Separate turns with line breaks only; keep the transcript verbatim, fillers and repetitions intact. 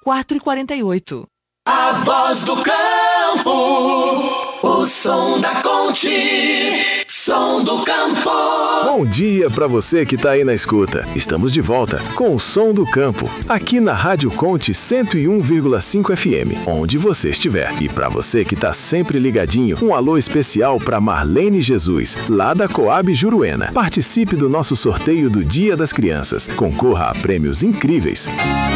quatro e quarenta e oito.
A voz do campo, o som da Conte, som do campo.
Bom dia para você que tá aí na escuta. Estamos de volta com o Som do Campo, aqui na Rádio Conte cento e um vírgula cinco F M, onde você estiver. E para você que tá sempre ligadinho, um alô especial para Marlene Jesus, lá da Coab Juruena. Participe do nosso sorteio do Dia das Crianças. Concorra a prêmios incríveis.